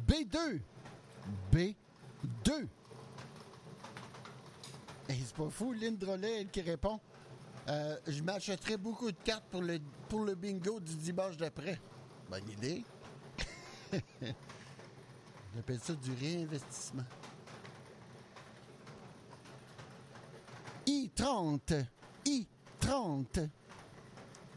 B2. B2. Et c'est pas fou, Lindrolet, elle qui répond. Je m'achèterais beaucoup de cartes pour le bingo du dimanche d'après. Bonne idée. J'appelle ça du réinvestissement. I30.